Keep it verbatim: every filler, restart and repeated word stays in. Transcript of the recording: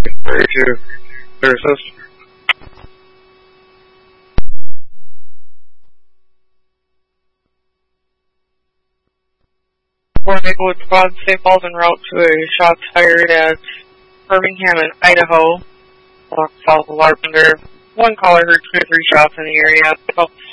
thirty-two. Assist. Four Maplewood Squad, Safe Falls en route to a shots fired at Birmingham and Idaho, south of Larpenteur. One caller heard two or three shots in the area, about